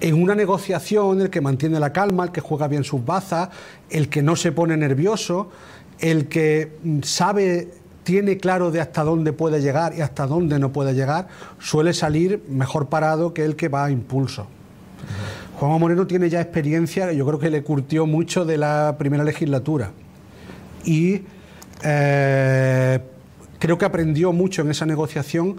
en una negociación el que mantiene la calma, el que juega bien sus bazas, el que no se pone nervioso, el que tiene claro de hasta dónde puede llegar y hasta dónde no puede llegar, suele salir mejor parado que el que va a impulso. Juanma Moreno tiene ya experiencia, yo creo que le curtió mucho de la primera legislatura y creo que aprendió mucho en esa negociación